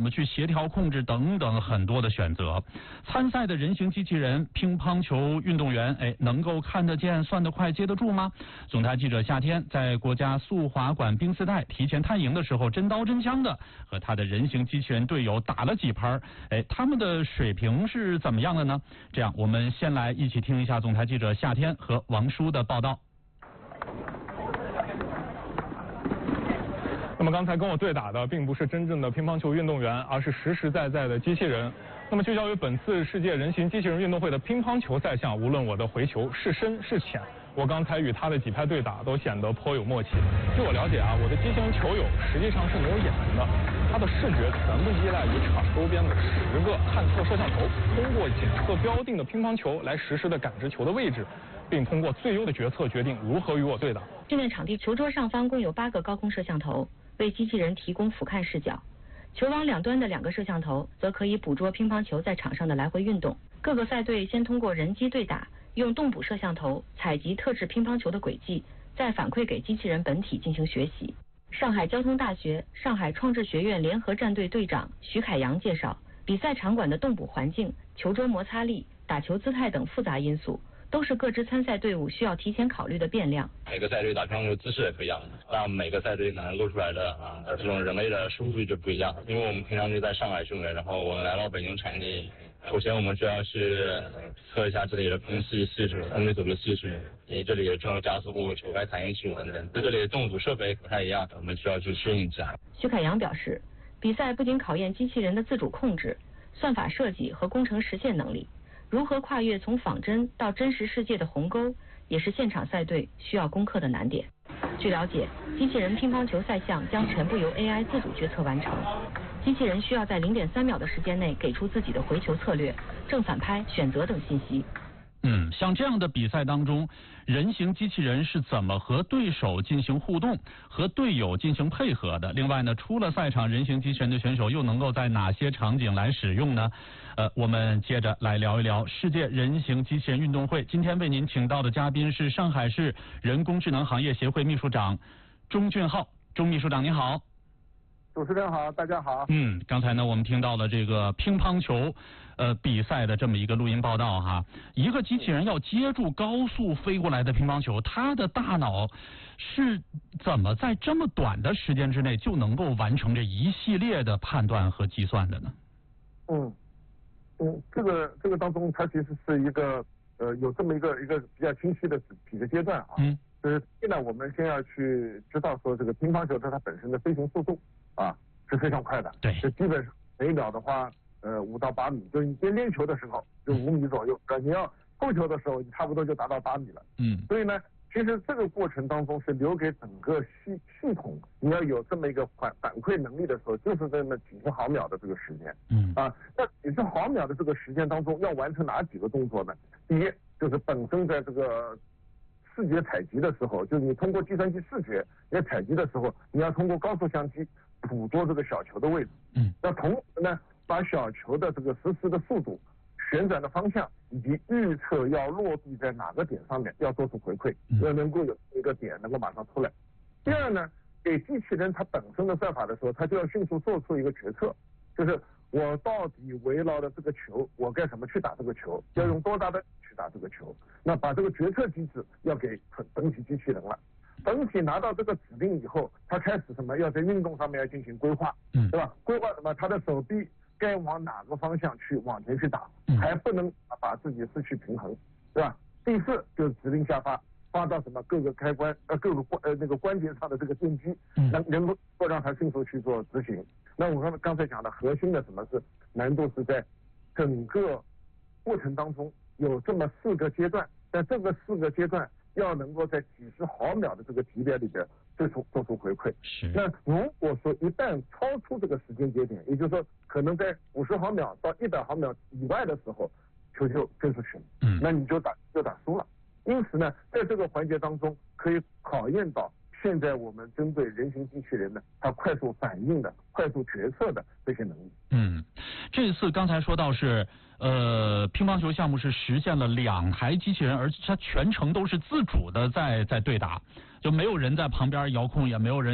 么去协调控制等等很多的选择。参赛的人形机器人乒乓球运动员，能够看得见、算得快、接得住吗？总台记者夏天在国家速滑馆冰丝带提前探营的时候，真刀真枪的和他的人形机器人队友打了几拍，他们的水平是怎么样的呢？这样，我们先来一起听一下总台记者夏天和王舒的报道。 那么刚才跟我对打的并不是真正的乒乓球运动员，而是实实在在的机器人。那么聚焦于本次世界人形机器人运动会的乒乓球赛项，无论我的回球是深是浅，我刚才与他的几拍对打都显得颇有默契。据我了解啊，我的机器人球友实际上是没有眼睛的，他的视觉全部依赖于场周边的10个探测摄像头，通过检测标定的乒乓球来实时的感知球的位置，并通过最优的决策决定如何与我对打。 训练场地球桌上方共有8个高空摄像头，为机器人提供俯瞰视角。球网两端的2个摄像头则可以捕捉乒乓球在场上的来回运动。各个赛队先通过人机对打，用动捕摄像头采集特制乒乓球的轨迹，再反馈给机器人本体进行学习。上海交通大学上海创智学院联合战队队长徐凯阳介绍，比赛场馆的动捕环境、球桌摩擦力、打球姿态等复杂因素，都是各支参赛队伍需要提前考虑的变量。 每个赛队打乒乓球姿势也不一样，让每个赛队可能露出来的这种人类的数据就不一样。因为我们平常就在上海训练，然后我们来到北京场地，首先我们就要去测一下这里的空气系数、空气组的系数，以及这里的重力加速度、球拍弹性系数等等。这里的动组设备不太一样，我们需要去适应一下。 徐凯阳表示，比赛不仅考验机器人的自主控制、算法设计和工程实现能力，如何跨越从仿真到真实世界的鸿沟，也是现场赛队需要攻克的难点。据了解，机器人乒乓球赛项将全部由 AI 自主决策完成。机器人需要在0.3秒的时间内给出自己的回球策略、正反拍、选择等信息。 像这样的比赛当中，人形机器人是怎么和对手进行互动、和队友进行配合的？另外呢，出了赛场，人形机器人的选手又能够在哪些场景来使用呢？我们接着来聊一聊世界人形机器人运动会。今天为您请到的嘉宾是上海市人工智能行业协会秘书长钟俊浩。钟秘书长您好。 主持人好，大家好。 刚才呢，我们听到了这个乒乓球比赛的这么一个录音报道哈。一个机器人要接住高速飞过来的乒乓球，它的大脑是怎么在这么短的时间之内就能够完成这一系列的判断和计算的呢？ 这个当中它其实是一个有这么一个比较清晰的几个阶段啊。就是现在我们先要去知道说这个乒乓球它本身的飞行速度是非常快的， 对， 就基本上每秒的话5到8米，就是你先练球的时候就5米左右，你要扣球的时候你差不多就达到8米了。所以呢，其实这个过程当中是留给整个系统，你要有这么一个反馈能力的时候，就是这么几十毫秒的这个时间。那几十毫秒的这个时间当中要完成哪几个动作呢？第一就是本身在这个视觉采集的时候，就是你通过计算机视觉来采集的时候，你要通过高速相机捕捉这个小球的位置。那同时呢，把小球的这个实时的速度、旋转的方向以及预测要落地在哪个点上面，要做出回馈，要能够有一个点能够马上出来。第二呢，给机器人它本身的算法的时候，它就要迅速做出一个决策，就是我到底围绕着这个球，我该怎么去打这个球，要用多大的去打这个球。那把这个决策机制要给本体机器人了。本体拿到这个指令以后，它开始什么？要在运动上面要进行规划，对吧？规划什么？它的手臂该往哪个方向去往前去打，还不能把自己失去平衡，对吧？第四就是指令下发到什么各个开关各个那个关节上的这个电机，能够让它迅速去做执行。那我刚才讲的核心的什么是难度是在整个过程当中有这么4个阶段，在这个4个阶段要能够在几十毫秒的这个级别里边做出回馈。那如果说一旦超出这个时间节点，也就是说可能在50毫秒到100毫秒以外的时候，球就跟出去了，那你就打输了。因此呢，在这个环节当中可以考验到现在我们针对人形机器人呢，它快速反应的、快速决策的这些能力。 这次刚才说到是乒乓球项目是实现了2台机器人，而且它全程都是自主的在对打，就没有人在旁边遥控，也没有人